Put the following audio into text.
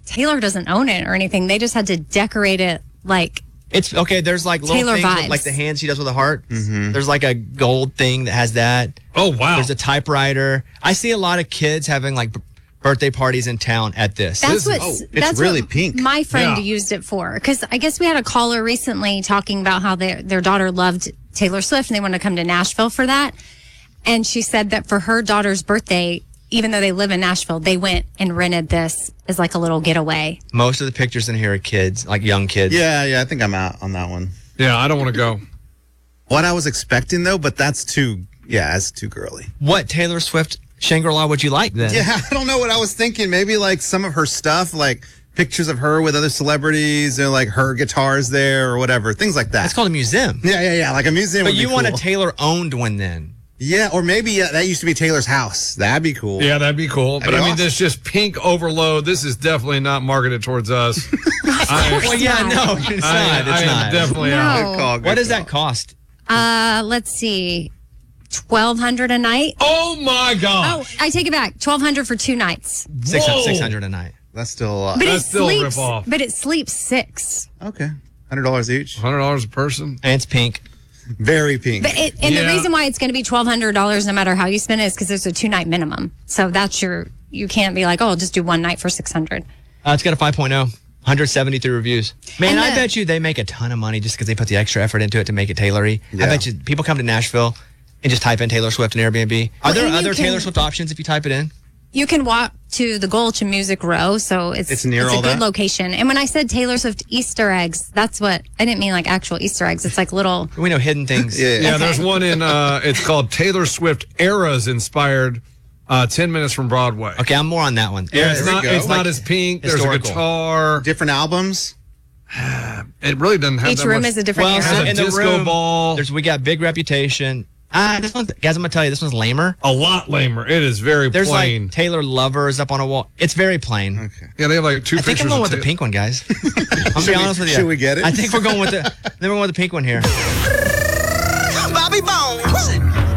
Taylor doesn't own it or anything. They just had to decorate it like It's okay. There's like little Taylor things vibes. with, like the hands she does with a heart. There's like a gold thing that has that. Oh, wow. There's a typewriter. I see a lot of kids having like birthday parties in town at this. That's what it's really pink. My friend Yeah. used it for, because I guess we had a caller recently talking about how their daughter loved Taylor Swift and they wanted to come to Nashville for that. And she said that for her daughter's birthday, even though they live in Nashville, they went and rented this as like a little getaway. Most of the pictures in here are kids, like young kids. Yeah, I think I'm out on that one. Yeah, I don't want to go. What I was expecting though, but that's too girly. What Taylor Swift Shangri-La would you like then? Yeah, I don't know what I was thinking. Maybe like some of her stuff, like pictures of her with other celebrities, or like her guitars there or whatever, things like that. It's called a museum. Yeah, like a museum. But would be you want a cool. Taylor-owned one then? Yeah, or maybe that used to be Taylor's house. That'd be cool. Yeah, that'd be cool. But be I mean, awesome. this just pink overload. This is definitely not marketed towards us. Well, yeah, no, it's not. I am It's not. definitely No. out. Good call, What good does call. that cost? Let's see, $1,200 a night. Oh my Oh, gosh! I take it back. $1,200 for 2 nights. Whoa. 600 a night. That's still a lot. But That's it still a sleeps. rip-off. But it sleeps 6. Okay, $100 each. $100 a person. And it's pink. Very pink. But and Yeah. the reason why it's going to be $1,200 no matter how you spend it is because there's a 2-night minimum. So that's you can't be like, oh, I'll just do one night for $600. It's got a 5.0. 173 reviews. Man, And I the- bet you they make a ton of money just because they put the extra effort into it to make it Taylor-y. Yeah. I bet you people come to Nashville and just type in Taylor Swift and Airbnb. Are there and you other can- Taylor Swift options if you type it in? You can walk to the Gulch and Music Row, so It's near all a good that? location. And when I said Taylor Swift Easter eggs, that's what I didn't mean like actual Easter eggs. It's like little. We know hidden things. Yeah. Yeah, Okay. there's one in. It's called Taylor Swift Eras Inspired. 10 minutes from Broadway. Okay, I'm more on that one. Yeah, it's there we not. go. It's not Like as pink. There's a historical. guitar. Different albums. It really doesn't have Each that room much. is a different Well, area. so There's a in the disco room, ball. we got Big Reputation. This one, guys, I'm gonna tell you, this one's lamer. A lot lamer. It is very There's plain. like Taylor lovers up on a wall. It's very plain. Okay. Yeah, they have like 2 I think pictures. I'm going of with the Taylor. pink one, guys. I'm be honest with you. Should we get it? I think we're going with the pink one here.